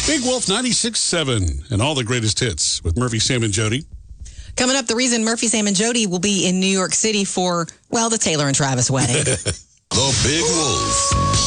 Big Wolf 96.7 and all the greatest hits with Murphy, Sam, and Jody. Coming up, the reason Murphy, Sam, and Jody will be in New York City for, well, the Taylor and Travis wedding. The Big Wolf.